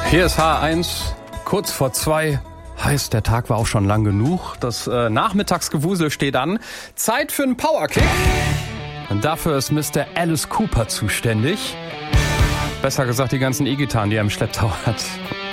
Hier ist H1, kurz vor 2. Heißt, der Tag war auch schon lang genug. Das Nachmittagsgewusel steht an. Zeit für einen Powerkick. Und dafür ist Mr. Alice Cooper zuständig. Besser gesagt, die ganzen E-Gitarren, die er im Schlepptau hat.